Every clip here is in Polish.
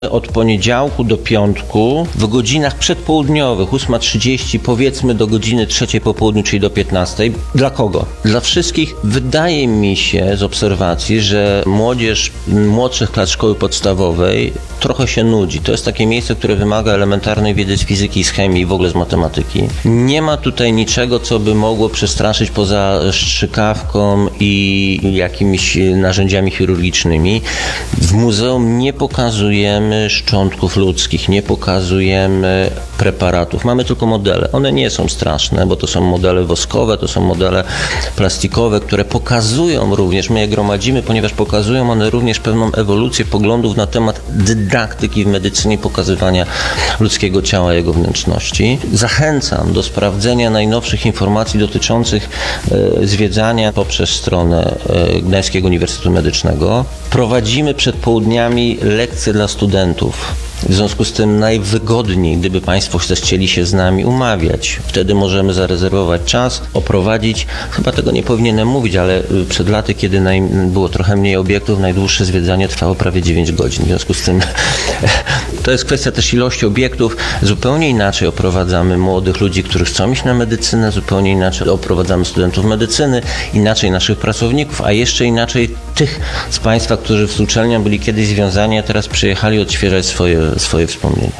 Od poniedziałku do piątku w godzinach przedpołudniowych, 8:30 powiedzmy do godziny 3 po południu, czyli do 15. Dla kogo? Dla wszystkich. Wydaje mi się z obserwacji, że młodzież młodszych klas szkoły podstawowej trochę się nudzi. To jest takie miejsce, które wymaga elementarnej wiedzy z fizyki, z chemii i w ogóle z matematyki. Nie ma tutaj niczego, co by mogło przestraszyć poza strzykawką i jakimiś narzędziami chirurgicznymi. W muzeum nie pokazujemy szczątków ludzkich, nie pokazujemy preparatów. Mamy tylko modele. One nie są straszne, bo to są modele woskowe, to są modele plastikowe, które pokazują również, my je gromadzimy, ponieważ pokazują one również pewną ewolucję poglądów na temat dydaktyki w medycynie, pokazywania ludzkiego ciała, jego wnętrzności. Zachęcam do sprawdzenia najnowszych informacji dotyczących zwiedzania poprzez stronę Gdańskiego Uniwersytetu Medycznego. Prowadzimy przed południami lekcje dla studentów. W związku z tym najwygodniej, gdyby Państwo chcieli się z nami umawiać. Wtedy możemy zarezerwować czas, oprowadzić. Chyba tego nie powinienem mówić, ale przed laty, kiedy było trochę mniej obiektów, najdłuższe zwiedzanie trwało prawie 9 godzin. W związku z tym to jest kwestia też ilości obiektów. Zupełnie inaczej oprowadzamy młodych ludzi, którzy chcą iść na medycynę, zupełnie inaczej oprowadzamy studentów medycyny, inaczej naszych pracowników, a jeszcze inaczej tych z Państwa, którzy z uczelnią byli kiedyś związani, a teraz przyjechali odświeżać swoje wspomnienia.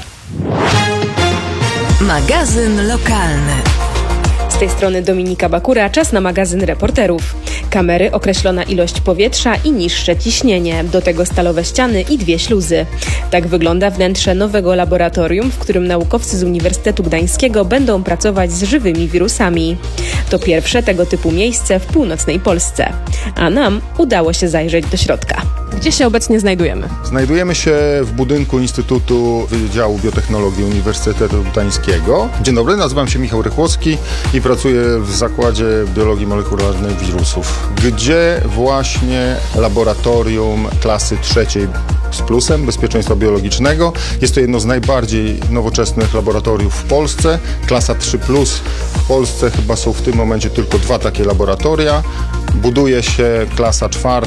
Magazyn lokalny. Z tej strony Dominika Bakura, czas na magazyn reporterów. Kamery, określona ilość powietrza i niższe ciśnienie. Do tego stalowe ściany i 2 śluzy. Tak wygląda wnętrze nowego laboratorium, w którym naukowcy z Uniwersytetu Gdańskiego będą pracować z żywymi wirusami. To pierwsze tego typu miejsce w północnej Polsce. A nam udało się zajrzeć do środka. Gdzie się obecnie znajdujemy? Znajdujemy się w budynku Instytutu Wydziału Biotechnologii Uniwersytetu Gdańskiego. Dzień dobry, nazywam się Michał Rychłowski i pracuję w Zakładzie Biologii Molekularnej Wirusów, gdzie właśnie laboratorium klasy 3 z plusem bezpieczeństwa biologicznego. Jest to jedno z najbardziej nowoczesnych laboratoriów w Polsce. Klasa 3+. W Polsce chyba są w tym momencie tylko 2 takie laboratoria. Buduje się klasa 4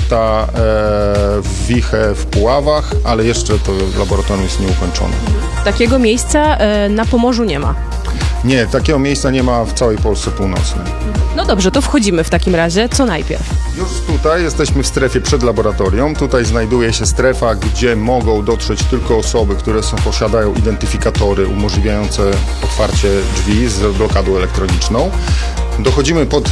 w Wichę w Puławach, ale jeszcze to laboratorium jest nieukończone. Takiego miejsca na Pomorzu nie ma. Nie, takiego miejsca nie ma w całej Polsce północnej. No dobrze, to wchodzimy w takim razie. Co najpierw? Już tutaj jesteśmy w strefie przed laboratorium. Tutaj znajduje się strefa, gdzie mogą dotrzeć tylko osoby, które posiadają identyfikatory umożliwiające otwarcie drzwi z blokadą elektroniczną. Dochodzimy pod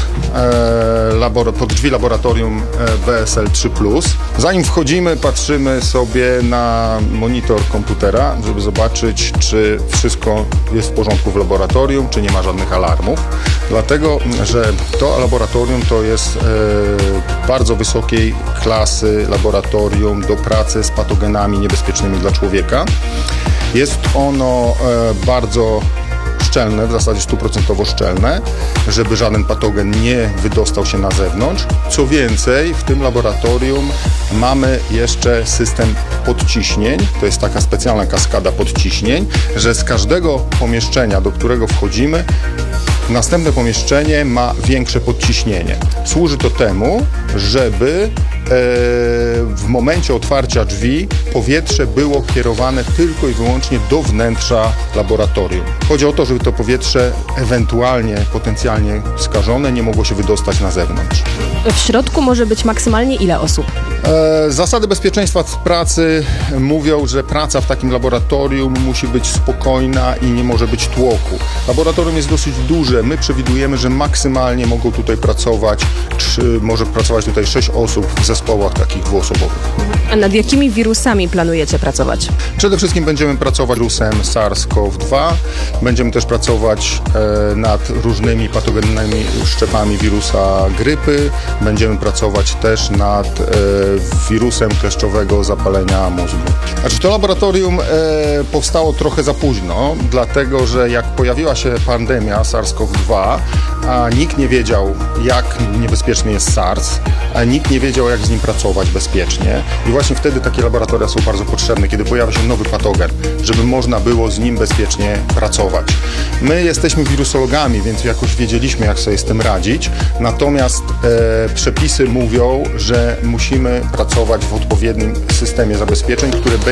drzwi laboratorium BSL 3+. Zanim wchodzimy, patrzymy sobie na monitor komputera, żeby zobaczyć, czy wszystko jest w porządku w laboratorium, czy nie ma żadnych alarmów. Dlatego, że to laboratorium to jest bardzo wysokiej klasy laboratorium do pracy z patogenami niebezpiecznymi dla człowieka. Jest ono bardzo szczelne, w zasadzie 100% szczelne, żeby żaden patogen nie wydostał się na zewnątrz. Co więcej, w tym laboratorium mamy jeszcze system podciśnień. To jest taka specjalna kaskada podciśnień, że z każdego pomieszczenia, do którego wchodzimy, następne pomieszczenie ma większe podciśnienie. Służy to temu, żeby w momencie otwarcia drzwi powietrze było kierowane tylko i wyłącznie do wnętrza laboratorium. Chodzi o to, żeby to powietrze ewentualnie, potencjalnie skażone nie mogło się wydostać na zewnątrz. W środku może być maksymalnie ile osób? Zasady bezpieczeństwa pracy mówią, że praca w takim laboratorium musi być spokojna i nie może być tłoku. Laboratorium jest dosyć duże. My przewidujemy, że maksymalnie mogą tutaj pracować, może pracować tutaj 6 osób w zespołach takich 2-osobowych. A nad jakimi wirusami planujecie pracować? Przede wszystkim będziemy pracować z wirusem SARS-CoV-2. Będziemy też pracować nad różnymi patogennymi szczepami wirusa grypy. Będziemy pracować też nad wirusem kleszczowego zapalenia mózgu. Znaczy, to laboratorium powstało trochę za późno, dlatego że jak pojawiła się pandemia SARS-CoV-2, a nikt nie wiedział, jak niebezpieczny jest SARS, a nikt nie wiedział, jak z nim pracować bezpiecznie. I właśnie wtedy takie laboratoria są bardzo potrzebne, kiedy pojawia się nowy patogen, żeby można było z nim bezpiecznie pracować. My jesteśmy wirusologami, więc jakoś wiedzieliśmy, jak sobie z tym radzić, natomiast przepisy mówią, że musimy pracować w odpowiednim systemie zabezpieczeń, które